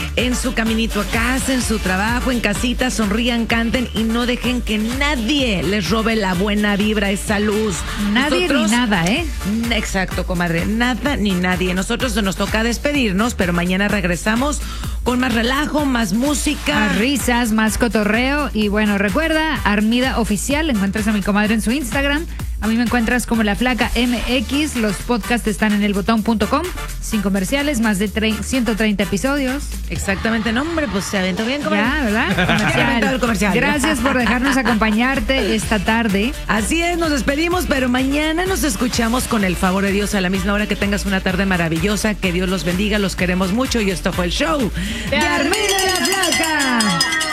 en su caminito a casa, en su trabajo, en casita, sonrían, canten y no dejen que nadie les robe la buena vibra, esa luz. Nadie ni nada, ¿eh? Exacto, comadre, nada ni nadie. Nosotros nos toca despedirnos, pero mañana regresamos con más relajo, más música. Más risas, más cotorreo. Y bueno, recuerda, Armida Oficial, encuentras a mi comadre en su Instagram. A mí me encuentras como La Flaca MX. Los podcasts están en elbotón.com. Sin comerciales, más de 130 episodios. Exactamente, no, hombre, pues se aventó bien, comadre. Ya, ¿verdad? Comercial. El comercial. Gracias por dejarnos acompañarte esta tarde. Así es, nos despedimos, pero mañana nos escuchamos con el favor de Dios a la misma hora. Que tengas una tarde maravillosa, que Dios los bendiga, los queremos mucho y esto fue el show de Armida La Flaca.